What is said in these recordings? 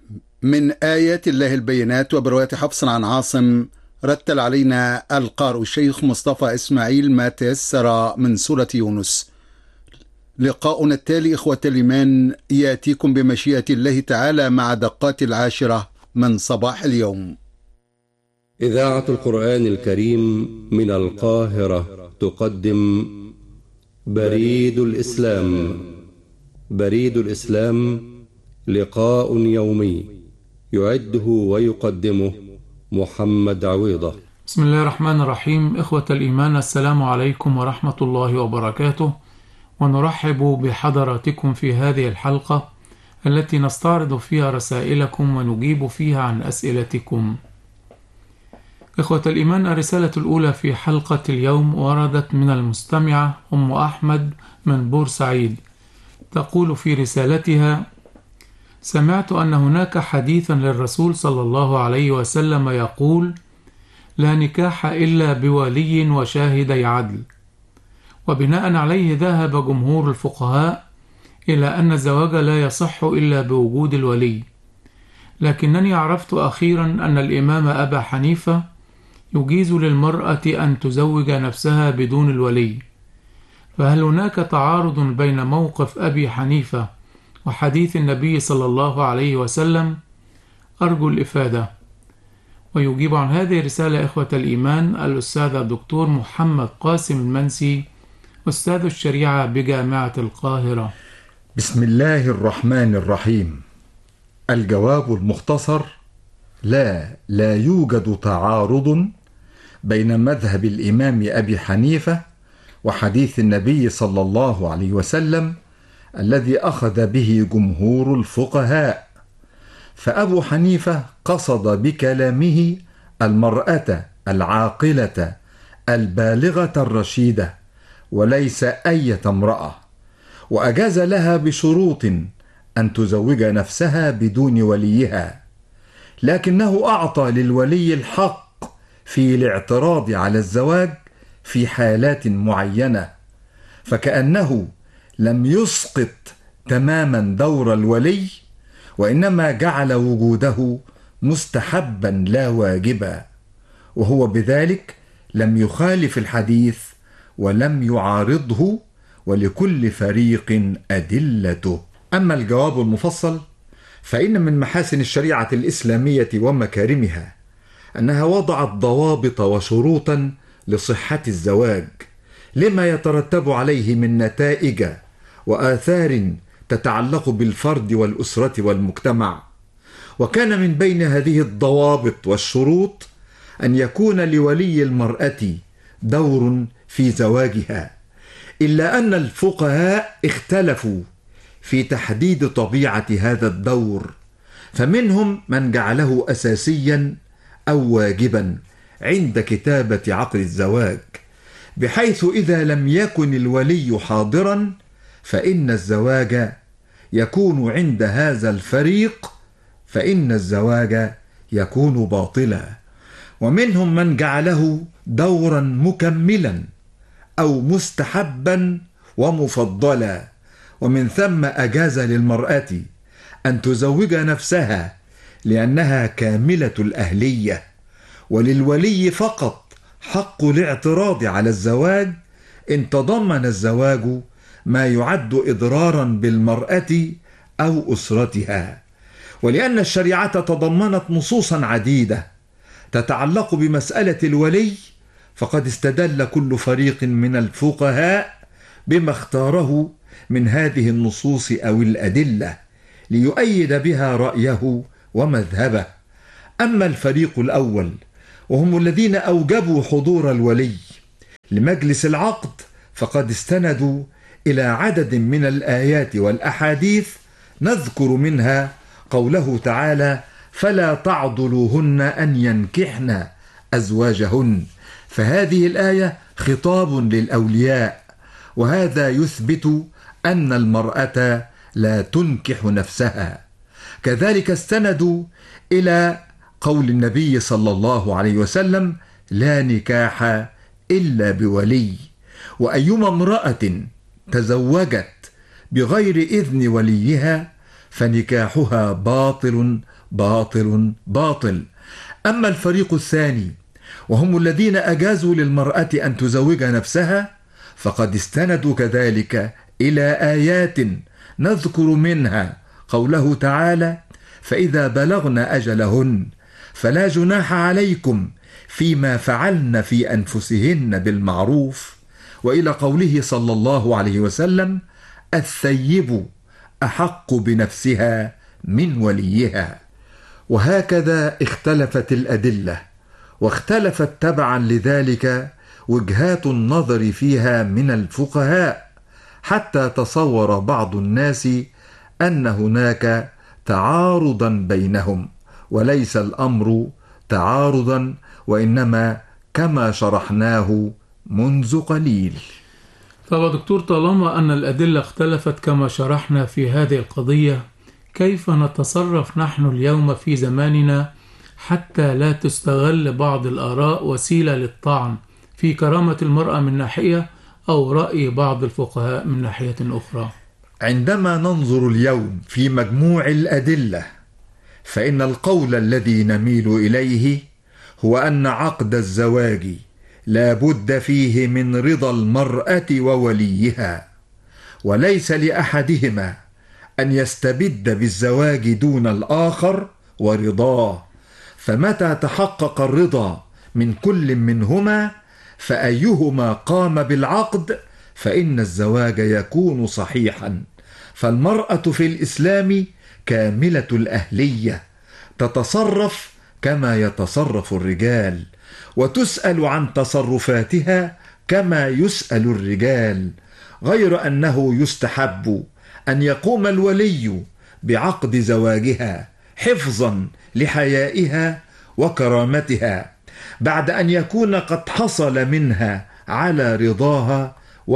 من آيات الله البينات وبرواية حفص عن عاصم. رتل علينا القارئ الشيخ مصطفى إسماعيل ما تيسر من سورة يونس. لقاؤنا التالي إخوة الإيمان يأتيكم بمشيئة الله تعالى مع دقات 10 من صباح اليوم. إذاعة القرآن الكريم من القاهرة تقدم بريد الإسلام. بريد الإسلام لقاء يومي يعده ويقدمه محمد عويضة. بسم الله الرحمن الرحيم. إخوة الإيمان، السلام عليكم ورحمة الله وبركاته، ونرحب بحضراتكم في هذه الحلقة التي نستعرض فيها رسائلكم ونجيب فيها عن أسئلتكم. إخوة الإيمان، الرسالة الأولى في حلقة اليوم وردت من المستمعة أم أحمد من بورسعيد. تقول في رسالتها: سمعت أن هناك حديثا للرسول صلى الله عليه وسلم يقول: لا نكاح إلا بولي وشاهدي عدل، وبناء عليه ذهب جمهور الفقهاء إلى أن الزواج لا يصح إلا بوجود الولي، لكنني عرفت أخيرا أن الإمام أبا حنيفة يجيز للمرأة أن تزوج نفسها بدون الولي، فهل هناك تعارض بين موقف أبي حنيفة وحديث النبي صلى الله عليه وسلم؟ أرجو الإفادة. ويجيب عن هذه الرسالة إخوة الإيمان الأستاذ الدكتور محمد قاسم المنسي، أستاذ الشريعة بجامعة القاهرة. بسم الله الرحمن الرحيم. الجواب المختصر: لا يوجد تعارض بين مذهب الإمام أبي حنيفة وحديث النبي صلى الله عليه وسلم الذي أخذ به جمهور الفقهاء. فأبو حنيفة قصد بكلامه المرأة العاقلة البالغة الرشيدة وليس أي امرأة، وأجاز لها بشروط أن تزوج نفسها بدون وليها، لكنه أعطى للولي الحق في الاعتراض على الزواج في حالات معينة، فكأنه لم يسقط تماما دور الولي، وإنما جعل وجوده مستحبا لا واجبا، وهو بذلك لم يخالف الحديث ولم يعارضه، ولكل فريق أدلته. أما الجواب المفصل فإن من محاسن الشريعة الإسلامية ومكارمها أنها وضعت ضوابط وشروطا لصحة الزواج لما يترتب عليه من نتائج وآثار تتعلق بالفرد والأسرة والمجتمع. وكان من بين هذه الضوابط والشروط أن يكون لولي المرأة دور في زواجها، إلا أن الفقهاء اختلفوا في تحديد طبيعة هذا الدور، فمنهم من جعله أساسيا أو واجبا عند كتابة عقد الزواج، بحيث إذا لم يكن الولي حاضرا فإن الزواج يكون عند هذا الفريق يكون باطلا. ومنهم من جعله دورا مكملا أو مستحبا ومفضلا، ومن ثم أجاز للمرأة أن تزوج نفسها لأنها كاملة الأهلية، وللولي فقط حق الاعتراض على الزواج إن تضمن الزواج ما يعد إضرارا بالمرأة أو أسرتها. ولأن الشريعة تضمنت نصوصا عديدة تتعلق بمسألة الولي، فقد استدل كل فريق من الفقهاء بما اختاره من هذه النصوص أو الأدلة ليؤيد بها رأيه ومذهبه. أما الفريق الأول وهم الذين أوجبوا حضور الولي لمجلس العقد، فقد استندوا إلى عدد من الآيات والأحاديث، نذكر منها قوله تعالى: فلا تعضلوهن أن ينكحن أزواجهن، فهذه الآية خطاب للأولياء، وهذا يثبت أن المرأة لا تنكح نفسها. كذلك استندوا إلى قول النبي صلى الله عليه وسلم: لا نكاح إلا بولي، وأيما امرأة تزوجت بغير إذن وليها فنكاحها باطل باطل باطل. أما الفريق الثاني وهم الذين أجازوا للمرأة أن تزوج نفسها فقد استندوا كذلك إلى آيات نذكر منها قوله تعالى: فإذا بلغن أجلهن فلا جناح عليكم فيما فعلن في أنفسهن بالمعروف، وإلى قوله صلى الله عليه وسلم: الثيب أحق بنفسها من وليها. وهكذا اختلفت الأدلة، واختلفت تبعا لذلك وجهات النظر فيها من الفقهاء، حتى تصور بعض الناس أن هناك تعارضا بينهم، وليس الأمر تعارضا، وإنما كما شرحناه منذ قليل. طب دكتور، طالما أن الأدلة اختلفت كما شرحنا في هذه القضية، كيف نتصرف نحن اليوم في زماننا حتى لا تستغل بعض الآراء وسيلة للطعن في كرامة المرأة من ناحية، أو رأي بعض الفقهاء من ناحية أخرى؟ عندما ننظر اليوم في مجموع الأدلة، فإن القول الذي نميل إليه هو أن عقد الزواج لا بد فيه من رضا المرأة ووليها، وليس لأحدهما أن يستبد بالزواج دون الآخر ورضاه، فمتى تحقق الرضا من كل منهما فأيهما قام بالعقد فإن الزواج يكون صحيحا. فالمرأة في الإسلام كاملة الأهلية، تتصرف كما يتصرف الرجال، وتسأل عن تصرفاتها كما يسأل الرجال، غير أنه يستحب أن يقوم الولي بعقد زواجها حفظا لحيائها وكرامتها، بعد أن يكون قد حصل منها على رضاها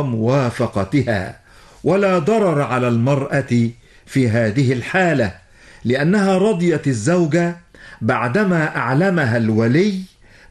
وموافقتها. ولا ضرر على المرأة في هذه الحالة، لأنها رضيت الزوجة بعدما أعلمها الولي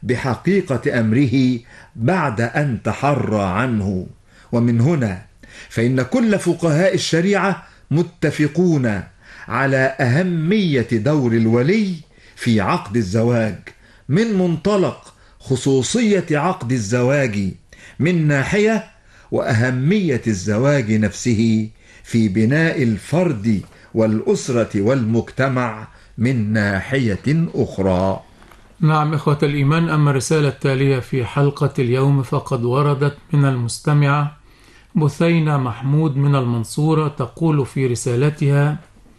بحقيقة أمره بعد أن تحرى عنه. ومن هنا فإن كل فقهاء الشريعة متفقون على أهمية دور الولي في عقد الزواج، من منطلق خصوصية عقد الزواج من ناحية، وأهمية الزواج نفسه في بناء الفرد والأسرة والمجتمع من ناحية أخرى. نعم إخوة الإيمان، أما الرسالة التالية في حلقة اليوم فقد وردت من المستمعة بثينة محمود من المنصورة، تقول في رسالتها: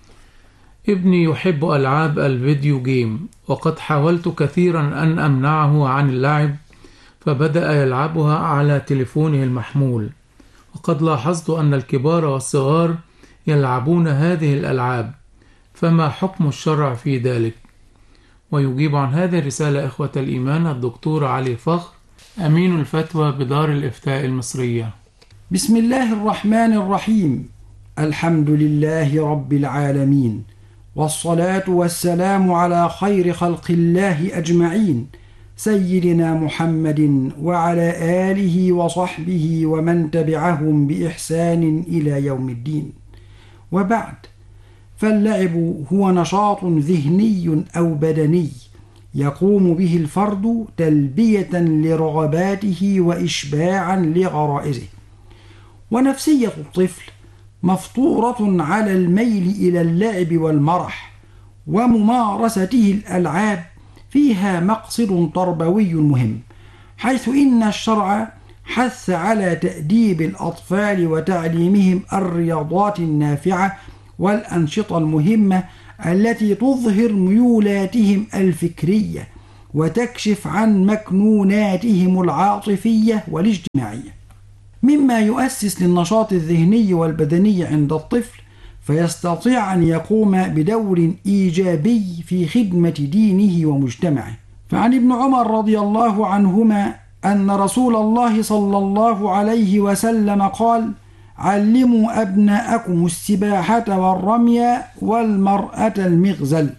ابني يحب ألعاب الفيديو جيم، وقد حاولت كثيرا أن أمنعه عن اللعب، فبدأ يلعبها على تليفونه المحمول، وقد لاحظت أن الكبار والصغار يلعبون هذه الألعاب، فما حكم الشرع في ذلك؟ ويجيب عن هذه الرسالة إخوة الإيمان الدكتور علي فخر، أمين الفتوى بدار الإفتاء المصرية. بسم الله الرحمن الرحيم. الحمد لله رب العالمين، والصلاة والسلام على خير خلق الله أجمعين، سيدنا محمد وعلى آله وصحبه ومن تبعهم بإحسان إلى يوم الدين. وبعد، فاللعب هو نشاط ذهني أو بدني يقوم به الفرد تلبية لرغباته وإشباعا لغرائزه، ونفسية الطفل مفطورة على الميل إلى اللعب والمرح، وممارسته الألعاب فيها مقصد تربوي مهم، حيث إن الشرع حث على تأديب الأطفال وتعليمهم الرياضات النافعة والأنشطة المهمة التي تظهر ميولاتهم الفكرية وتكشف عن مكنوناتهم العاطفية والاجتماعية، مما يؤسس للنشاط الذهني والبدني عند الطفل، فيستطيع أن يقوم بدور إيجابي في خدمة دينه ومجتمعه. فعن ابن عمر رضي الله عنهما أن رسول الله صلى الله عليه وسلم قال: علموا أبناءكم السباحة والرمي والمرأة المغزل.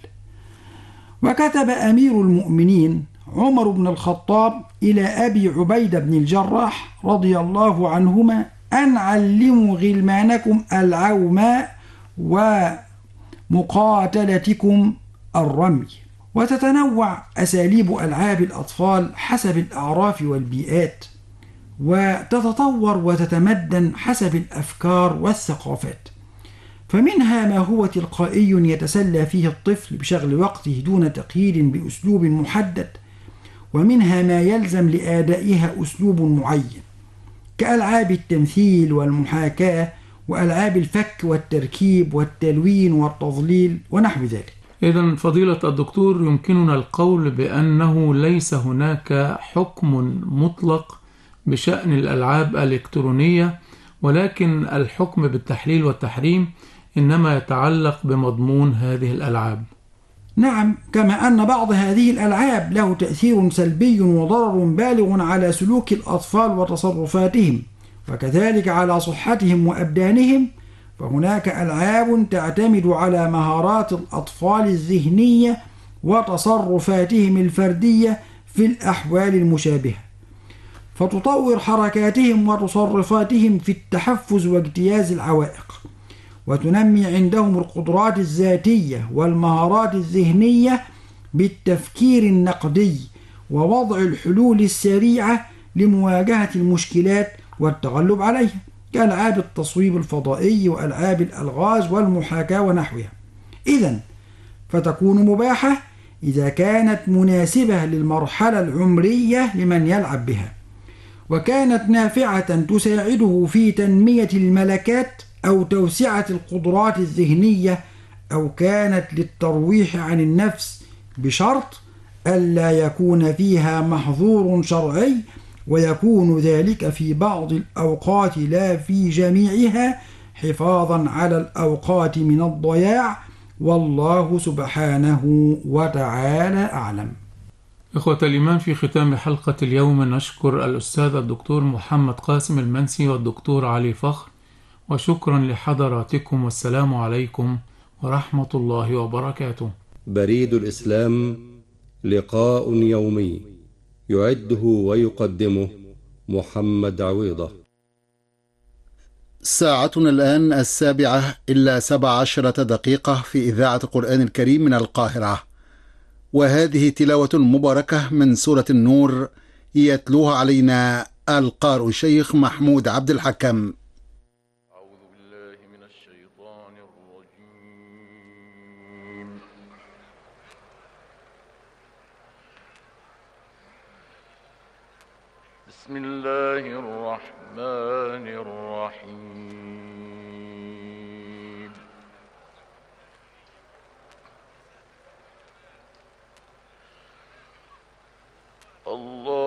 وكتب أمير المؤمنين عمر بن الخطاب إلى أبي عبيدة بن الجراح رضي الله عنهما أن علموا غلمانكم العوم مقاتلتكم الرمي. وتتنوع أساليب ألعاب الأطفال حسب الأعراف والبيئات، وتتطور وتتمدن حسب الأفكار والثقافات، فمنها ما هو تلقائي يتسلى فيه الطفل بشغل وقته دون تقييد بأسلوب محدد، ومنها ما يلزم لآدائها أسلوب معين كألعاب التمثيل والمحاكاة وألعاب الفك والتركيب والتلوين والتظليل ونحو ذلك. إذن فضيلة الدكتور، يمكننا القول بأنه ليس هناك حكم مطلق بشأن الألعاب الإلكترونية، ولكن الحكم بالتحليل والتحريم إنما يتعلق بمضمون هذه الألعاب. نعم، كما أن بعض هذه الألعاب له تأثير سلبي وضرر بالغ على سلوك الأطفال وتصرفاتهم، وكذلك على صحتهم وأبدانهم، فهناك ألعاب تعتمد على مهارات الأطفال الذهنية وتصرفاتهم الفردية في الأحوال المشابهة، فتطور حركاتهم وتصرفاتهم في التحفز واجتياز العوائق، وتنمي عندهم القدرات الذاتية والمهارات الذهنية بالتفكير النقدي ووضع الحلول السريعة لمواجهة المشكلات والتغلب عليها، كألعاب التصويب الفضائي وألعاب الألغاز والمحاكاة ونحوها. إذن فتكون مباحة إذا كانت مناسبة للمرحلة العمرية لمن يلعب بها، وكانت نافعة تساعده في تنمية الملكات أو توسعة القدرات الذهنية، أو كانت للترويح عن النفس، بشرط ألا يكون فيها محظور شرعي، ويكون ذلك في بعض الأوقات لا في جميعها، حفاظا على الأوقات من الضياع، والله سبحانه وتعالى أعلم. إخوة الإيمان، في ختام حلقة اليوم نشكر الأستاذ الدكتور محمد قاسم المنسي والدكتور علي فخر، وشكرا لحضراتكم، والسلام عليكم ورحمة الله وبركاته. بريد الإسلام، لقاء يومي يعده ويقدمه محمد عويضة. ساعتنا الآن 7:17 في إذاعة القرآن الكريم من القاهرة، وهذه تلاوة مباركة من سورة النور يتلوها علينا القارئ الشيخ محمود عبد الحكم. أعوذ بالله من الشيطان الرجيم. بسم الله الرحمن الرحيم. الله